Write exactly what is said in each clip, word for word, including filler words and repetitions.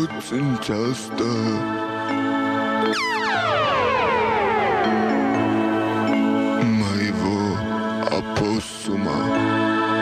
очень часто. Моего опоссума.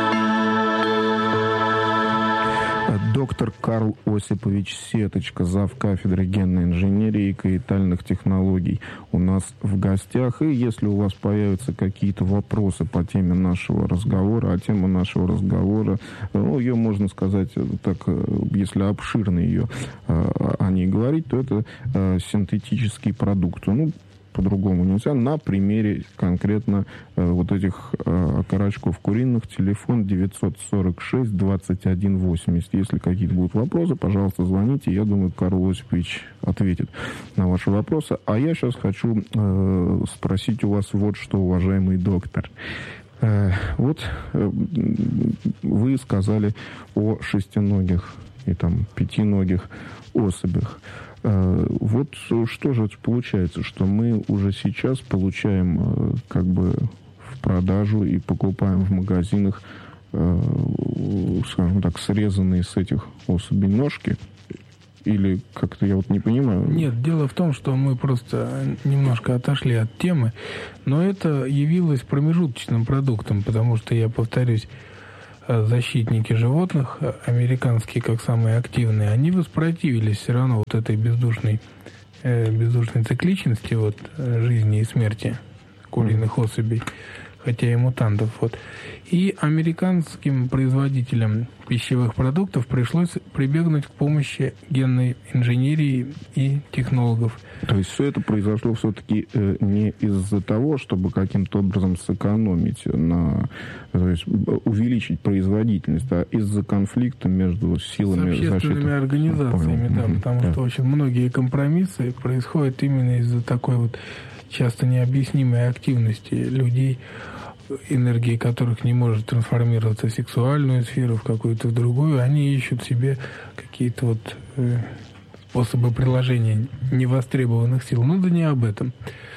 Доктор Карл Осипович Сеточка, зав. Кафедры генной инженерии и каитальных технологий у нас в гостях. И если у вас появятся какие-то вопросы по теме нашего разговора, а тема нашего разговора, ну, ее можно сказать так, если обширно ее о ней говорить, то это синтетические продукты. Ну, по-другому нельзя. На примере конкретно э, вот этих э, окорочков куриных. Телефон девятьсот сорок шесть двадцать один восемьдесят. Если какие-то будут вопросы, пожалуйста, звоните. Я думаю, Карл Осипович ответит на ваши вопросы. А я сейчас хочу э, спросить у вас вот что, уважаемый доктор. Э, вот э, вы сказали о шестиногих и там пятиногих особях. Вот что же получается, что мы уже сейчас получаем как бы в продажу и покупаем в магазинах, скажем так, срезанные с этих особей ножки? Или как-то я вот не понимаю? Нет, дело в том, что мы просто немножко отошли от темы, но это явилось промежуточным продуктом, потому что, я повторюсь, защитники животных, американские как самые активные, они воспротивились все равно вот этой бездушной, э, бездушной цикличности вот, жизни и смерти куриных mm. особей, хотя и мутантов. Вот. И американским производителям пищевых продуктов пришлось прибегнуть к помощи генной инженерии и технологов. То есть все это произошло все-таки э, не из-за того, чтобы каким-то образом сэкономить, на, то есть увеличить производительность, а из-за конфликта между силами защиты. С общественными защиты. Организациями, да, mm-hmm. потому да. что очень многие компромиссы происходят именно из-за такой вот часто необъяснимой активности людей, энергии которых не может трансформироваться в сексуальную сферу, в какую-то в другую. Они ищут себе какие-то вот э, способы приложения невостребованных сил. Ну да не об этом.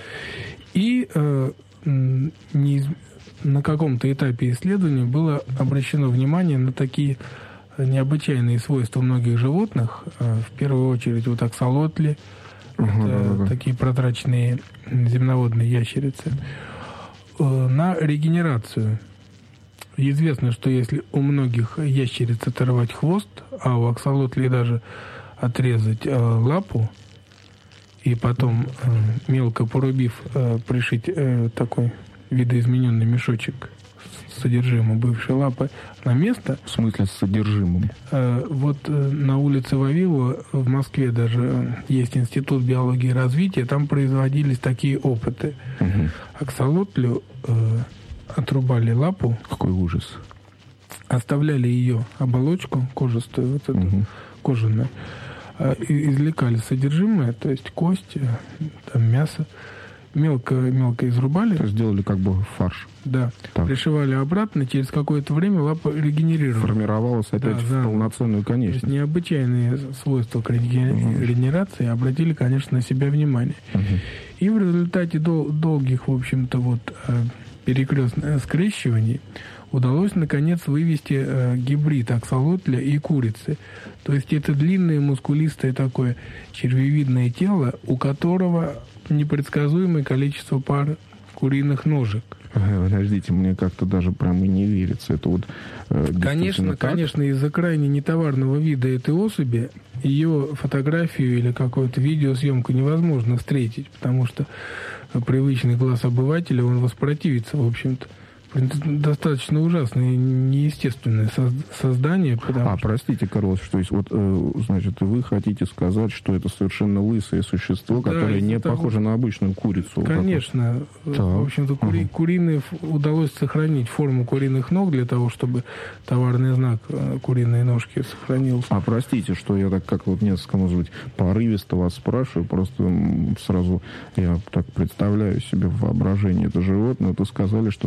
И э, не, на каком-то этапе исследования было обращено внимание на такие необычайные свойства многих животных. Э, в первую очередь вот аксолотли, uh-huh, это uh-huh. такие протраченные земноводные ящерицы, на регенерацию. Известно, что если у многих ящериц оторвать хвост, а у аксолотлей даже отрезать э, лапу, и потом, э, мелко порубив, э, пришить э, такой видоизмененный мешочек с содержимым бывшей лапы на место. В смысле с содержимым? Э, вот э, на улице Вавилова в Москве даже есть Институт биологии и развития, там производились такие опыты. Угу. Аксолотлю э, отрубали лапу. Какой ужас. Оставляли ее оболочку кожистую, вот эту угу. кожаную, э, извлекали содержимое, то есть кости, там мясо, мелко, мелко изрубали. То есть сделали как бы фарш. Да. Так. Пришивали обратно, через какое-то время лапа регенерировалась. Формировалась опять да, в да. полноценную конечность. То есть необычайные свойства к регенерации угу. обратили, конечно, на себя внимание. Угу. И в результате дол- долгих, в общем-то, вот перекрестных скрещиваний удалось, наконец, вывести э, гибрид аксолотля и курицы. То есть это длинное, мускулистое такое червевидное тело, у которого непредсказуемое количество пар куриных ножек. Подождите, мне как-то даже прям и не верится. Это вот э, Конечно, так? конечно, из-за крайне нетоварного вида этой особи ее фотографию или какую-то видеосъемку невозможно встретить, потому что привычный глаз обывателя, он воспротивится, в общем-то. Достаточно ужасное, неестественное создание. А, что... простите, Карл, что есть, вот, значит, вы хотите сказать, что это совершенно лысое существо, да, которое не того... похоже на обычную курицу? Конечно. Так. В общем-то, кури... угу. куриные... удалось сохранить форму куриных ног для того, чтобы товарный знак куриные ножки сохранился. А, простите, что я так, как вот несколько, может быть, порывисто вас спрашиваю, просто сразу я так представляю себе в воображении это животное. Вы сказали, что сохранить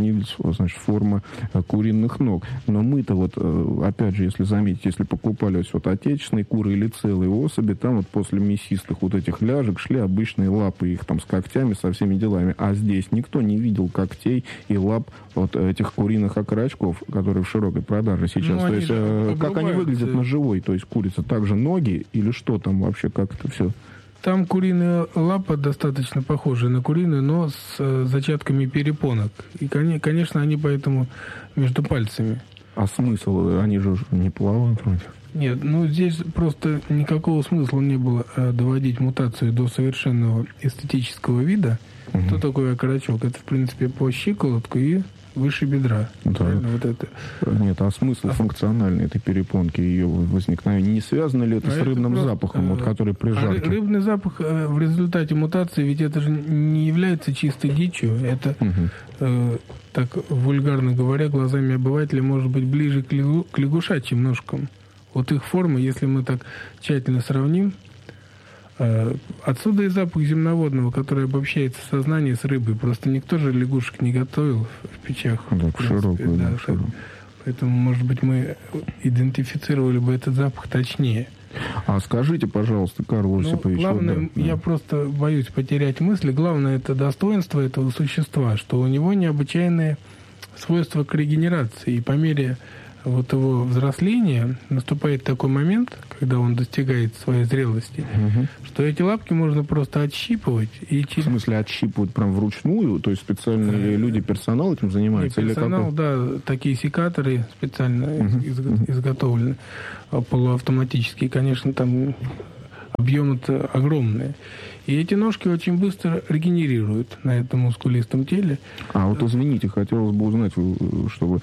сохранилась, значит, форма куриных ног. Но мы-то вот, опять же, если заметить, если покупались вот отечественные куры или целые особи, там вот после мясистых вот этих ляжек шли обычные лапы их там с когтями, со всеми делами. А здесь никто не видел когтей и лап вот этих куриных окорочков, которые в широкой продаже сейчас. Ну, то есть, э, как они выглядят на живой, то есть курица, также ноги или что там вообще, как это все? Там куриная лапа достаточно похожа на куриную, но с э, зачатками перепонок. И, конечно, они поэтому между пальцами. А смысл? Они же не плавают вроде. Нет, ну здесь просто никакого смысла не было э, доводить мутацию до совершенного эстетического вида. Угу. Что такое окорочок? Это, в принципе, по щиколотку и выше бедра. Да. Вот это. Нет, а смысл а... функциональной этой перепонки, ее возникновения, не связано ли это а с рыбным это просто, запахом, вот, который при жарке? А рыбный запах в результате мутации, ведь это же не является чистой дичью. Это, угу. э, так вульгарно говоря, глазами обывателя может быть ближе к, лягу, к лягушачьим ножкам. Вот их форма, если мы так тщательно сравним, э, отсюда и запах земноводного, который обобщается в сознании с рыбой. Просто никто же лягушек не готовил в печах. Да, к широкую, да, да, широкую. Поэтому, может быть, мы идентифицировали бы этот запах точнее. А скажите, пожалуйста, Карл Осипович... Ну, главное, да, я да. просто боюсь потерять мысли. Главное, это достоинство этого существа, что у него необычайные свойства к регенерации. И по мере вот его взросления наступает такой момент, когда он достигает своей зрелости, угу. что эти лапки можно просто отщипывать. И через... В смысле, отщипывать прям вручную? То есть специальные люди, персонал этим занимаются? Не персонал, или да, такие секаторы специально угу. из- изготовлены, полуавтоматические. Конечно, там объемы-то огромные. И эти ножки очень быстро регенерируют на этом мускулистом теле. А вот, извините, хотелось бы узнать, чтобы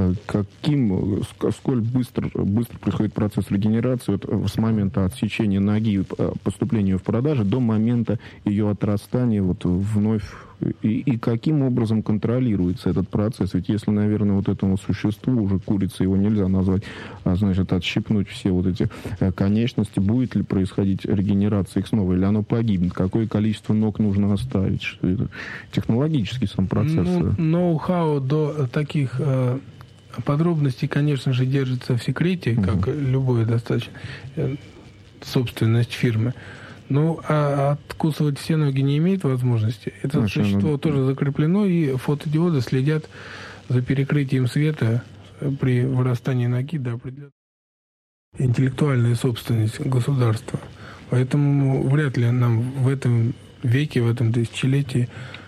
каким, сколь быстро, быстро происходит процесс регенерации вот с момента отсечения ноги и поступления ее в продажу до момента ее отрастания вот вновь. И, и каким образом контролируется этот процесс? Ведь если, наверное, вот этому существу, уже курица его нельзя назвать, а значит, отщипнуть все вот эти конечности, будет ли происходить регенерация их снова, или оно погибнет? Какое количество ног нужно оставить? Что это? Технологический сам процесс. Ну, ноу-хау до таких э, подробностей, конечно же, держится в секрете, угу. как любое достаточно э, собственность фирмы. Ну, а откусывать все ноги не имеет возможности. Это а существо оно... тоже закреплено, и фотодиоды следят за перекрытием света при вырастании ноги до определенного. Интеллектуальная собственность государства. Поэтому вряд ли нам в этом веке, в этом тысячелетии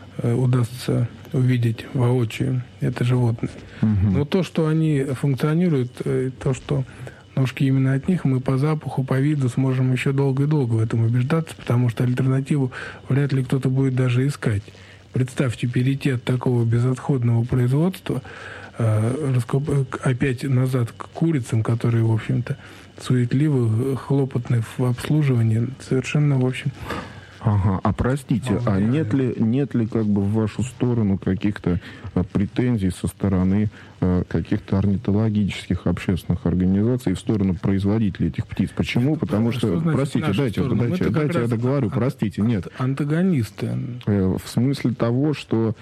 удастся увидеть воочию это животное. Угу. Но то, что они функционируют, то, что ножки именно от них, мы по запаху, по виду сможем еще долго и долго в этом убеждаться, потому что альтернативу вряд ли кто-то будет даже искать. Представьте, перейти от такого безотходного производства э, раскоп... опять назад к курицам, которые, в общем-то, суетливы, хлопотны в обслуживании, совершенно, в общем... Ага, а простите, а нет ли, нет ли как бы в вашу сторону каких-то а, претензий со стороны а, каких-то орнитологических общественных организаций в сторону производителей этих птиц? Почему? Потому что, что значит, простите, дайте, дайте, дайте я договорю, простите, нет. Антагонисты. В смысле того, что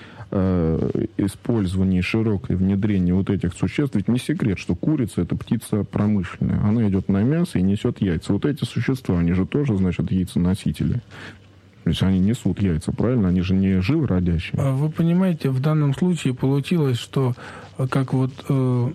э, использование широкое внедрение вот этих существ, ведь не секрет, что курица — это птица промышленная. Она идет на мясо и несет яйца. Вот эти существа, они же тоже, значит, яйценосители. То есть они несут яйца, правильно? Они же не живородящие. Вы понимаете, в данном случае получилось, что как вот э,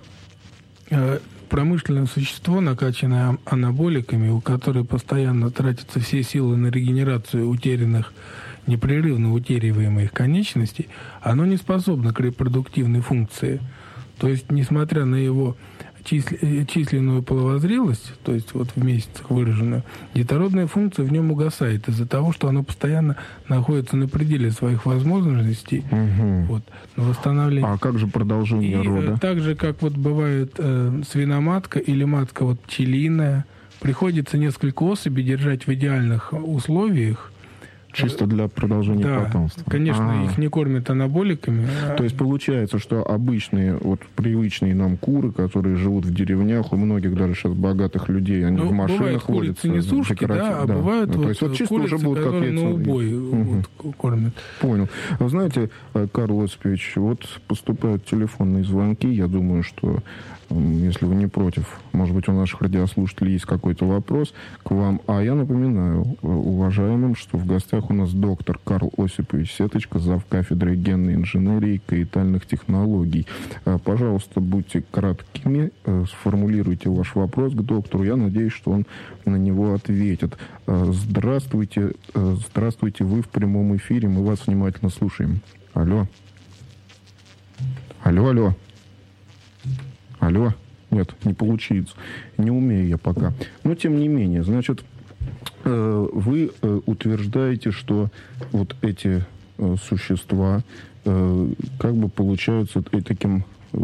э, промышленное существо, накачанное анаболиками, у которой постоянно тратятся все силы на регенерацию утерянных, непрерывно утериваемых конечностей, оно не способно к репродуктивной функции. То есть, несмотря на его численную половозрелость, то есть вот в месяцах выраженную, детородная функция в нем угасает из-за того, что оно постоянно находится на пределе своих возможностей. Угу. Вот, на восстановление. А как же продолжение и, рода? Так же, как вот бывает э, свиноматка или матка вот пчелиная, приходится несколько особей держать в идеальных условиях, Чисто для продолжения да, потомства. Конечно, А-а-а. их не кормят анаболиками. То есть получается, что обычные, вот привычные нам куры, которые живут в деревнях, у многих даже сейчас богатых людей, они ну, в машинах водятся. Бывают курицы-несушки, да, а да. бывают да. вот То есть вот чисто курицы, уже будут которые как на убой угу. вот, кормят. Понял. Вы знаете, Карл Осипович, вот поступают телефонные звонки, я думаю, что если вы не против, может быть, у наших радиослушателей есть какой-то вопрос к вам. А я напоминаю уважаемым, что в гостях у нас доктор Карл Осипович Сеточка, завкафедрой генной инженерии и каитальных технологий. Пожалуйста, будьте краткими, сформулируйте ваш вопрос к доктору. Я надеюсь, что он на него ответит. Здравствуйте, здравствуйте, вы в прямом эфире, мы вас внимательно слушаем. Алло. Алло, алло. Алло? Нет, не получится. Не умею я пока. Но, тем не менее, значит, вы утверждаете, что вот эти существа как бы получаются таким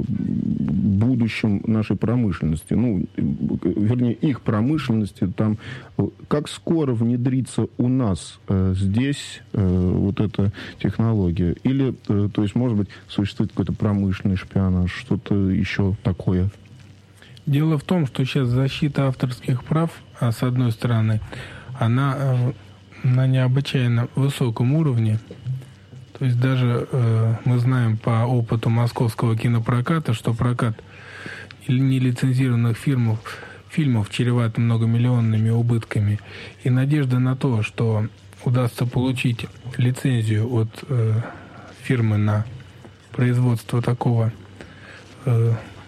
будущем нашей промышленности, ну, вернее, их промышленности, там, как скоро внедрится у нас э, здесь э, вот эта технология? Или, э, то есть, может быть, существует какой-то промышленный шпионаж, что-то еще такое? Дело в том, что сейчас защита авторских прав, а с одной стороны, она э, на необычайно высоком уровне. То есть даже э, мы знаем по опыту московского кинопроката, что прокат нелицензированных фильмов, фильмов чреват многомиллионными убытками. И надежда на то, что удастся получить лицензию от э, фирмы на производство такого э,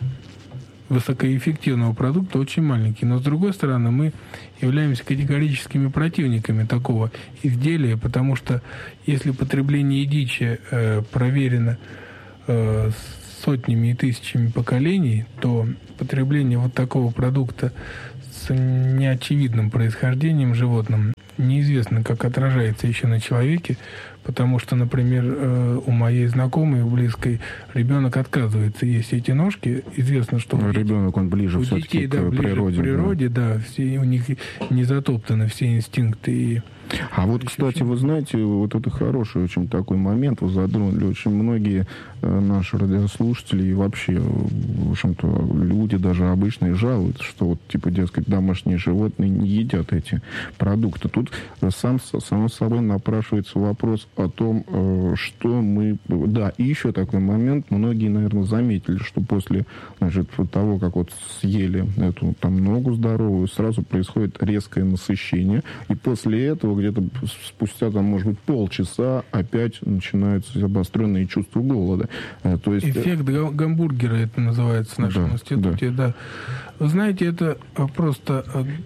высокоэффективного продукта, очень маленький. Но, с другой стороны, мы являемся категорическими противниками такого изделия, потому что если потребление дичи э, проверено э, сотнями и тысячами поколений, то потребление вот такого продукта с неочевидным происхождением животным неизвестно, как отражается еще на человеке, потому что, например, у моей знакомой, близкой, ребенок отказывается есть эти ножки. Известно, что у ребенок, он ближе все-таки детей, к да, ближе природе. К природе, да, да, все, у них не затоптаны все инстинкты. И а вот, кстати, вы знаете, вот это хороший очень такой момент, вы затронули. Очень многие э, наши радиослушатели и вообще, в общем-то, люди даже обычные жалуются, что вот, типа, дескать, домашние животные не едят эти продукты. Тут сам, сам собой напрашивается вопрос о том, э, что мы... Да, и еще такой момент. Многие, наверное, заметили, что после, значит, того, как вот съели эту там ногу здоровую, сразу происходит резкое насыщение. И после этого где-то спустя, там, может быть, полчаса опять начинаются обостренные чувства голода. То есть... Эффект гамбургера это называется в нашем да, институте. Да. Да. Вы знаете, это просто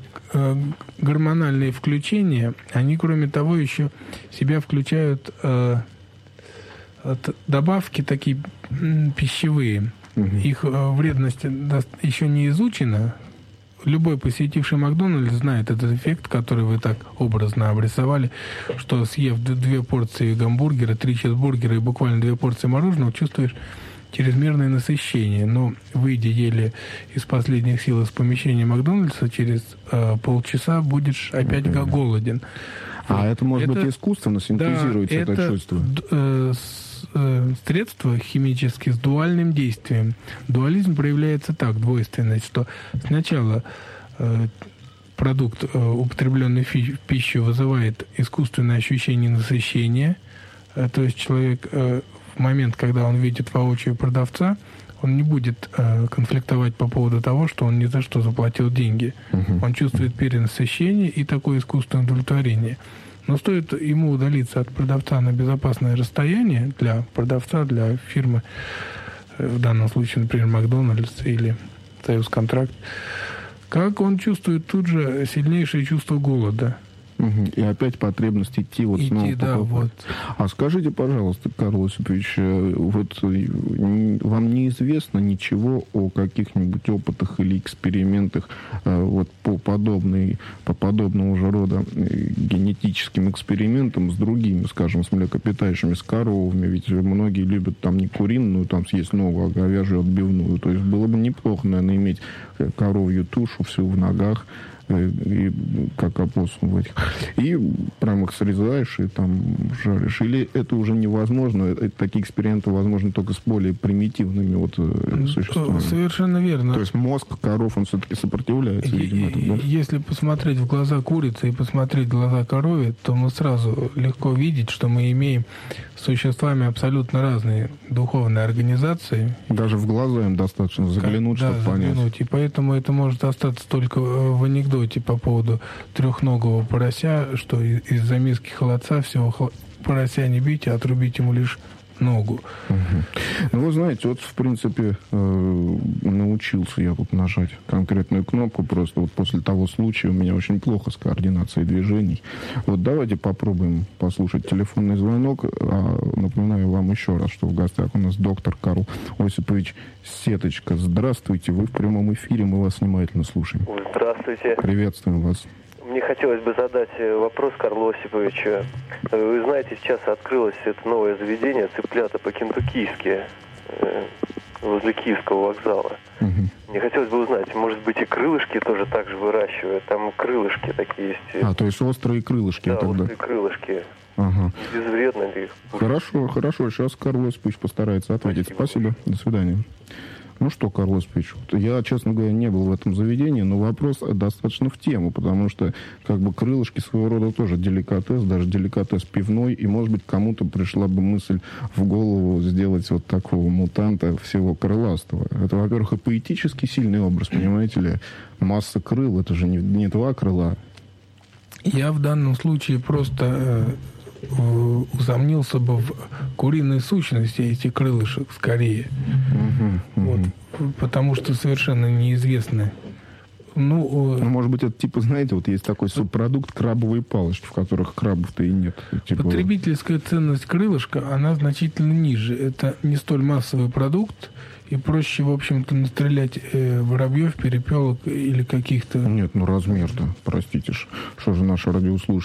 гормональные включения. Они, кроме того, еще в себя включают добавки такие пищевые. Угу. Их вредность еще не изучена. Любой посетивший Макдональдс знает этот эффект, который вы так образно обрисовали, что съев две порции гамбургера, три чизбургера и буквально две порции мороженого, чувствуешь чрезмерное насыщение. Но выйдя еле из последних сил из помещения Макдональдса, через э, полчаса будешь опять mm-hmm. голоден. А это, может это, быть, искусственно синтезируется да, это, это чувство? Э, средство химические с дуальным действием. Дуализм проявляется так, двойственность, что сначала э, продукт, э, употребленный в пищу, вызывает искусственное ощущение насыщения. Э, то есть человек э, в момент, когда он видит воочию продавца, он не будет э, конфликтовать по поводу того, что он ни за что заплатил деньги. Uh-huh. Он чувствует перенасыщение и такое искусственное удовлетворение. Но стоит ему удалиться от продавца на безопасное расстояние для продавца, для фирмы, в данном случае, например, Макдональдс или Союзконтракт, как он чувствует тут же сильнейшее чувство голода. И опять потребность идти вот идти, снова да, вот. А скажите, пожалуйста, Карл Осипович, вот вам неизвестно ничего о каких-нибудь опытах или экспериментах вот по подобной, по подобного же рода генетическим экспериментам с другими, скажем, с млекопитающими, с коровами? Ведь многие любят там не куриную, там съесть ногу, а говяжью отбивную. То есть было бы неплохо, наверное, иметь коровью тушу всю в ногах, и, как опоссум в этих. И прям их срезаешь и там жаришь. Или это уже невозможно? Это, такие эксперименты возможны только с более примитивными вот существами. Совершенно верно. То есть мозг коров, он все-таки сопротивляется, видимо, этому, да? Если посмотреть в глаза курицы и посмотреть в глаза корове, то мы сразу легко видеть, что мы имеем с существами абсолютно разные духовные организации. Даже в глаза им достаточно заглянуть, да, чтобы заглянуть. понять. И поэтому это может остаться только в анекдоте по поводу трехногого порося, что из-за миски холодца всего порося не бейте, а отрубить ему лишь ногу. Угу. Ну, вы знаете, вот, в принципе, э, научился я тут нажать конкретную кнопку, просто вот после того случая у меня очень плохо с координацией движений. Вот давайте попробуем послушать телефонный звонок. А, напоминаю вам еще раз, что в гостях у нас доктор Карл Осипович Сеточка. Здравствуйте, вы в прямом эфире, мы вас внимательно слушаем. Здравствуйте. Приветствуем вас. Мне хотелось бы задать вопрос Карлу Осиповичу. Вы знаете, сейчас открылось это новое заведение «Цыплята по-кентуккийски» возле Киевского вокзала. Угу. Мне хотелось бы узнать, может быть, и крылышки тоже так же выращивают? Там крылышки такие есть. А, то есть острые крылышки. Да, тогда. острые крылышки. Ага. Безвредно ли? Хорошо, хорошо. Сейчас Карл Осипович постарается ответить. Спасибо. Спасибо. До свидания. Ну что, Карл Осипович, я, честно говоря, не был в этом заведении, но вопрос достаточно в тему, потому что как бы крылышки своего рода тоже деликатес, даже деликатес пивной, и, может быть, кому-то пришла бы мысль в голову сделать вот такого мутанта всего крыластого. Это, во-первых, и поэтически сильный образ, понимаете ли? Масса крыл, это же не, не два крыла. Я в данном случае просто э, усомнился бы в куриной сущности этих крылышек скорее. Угу, угу. Вот, потому что совершенно неизвестно. Ну, ну, может быть, это типа, знаете, вот есть такой субпродукт крабовые палочки, в которых крабов-то и нет. Типа... Потребительская ценность крылышка, она значительно ниже. Это не столь массовый продукт, и проще, в общем-то, настрелять э, воробьев, перепелок или каких-то... Нет, ну размер-то, простите ж, что же наши радиослушатели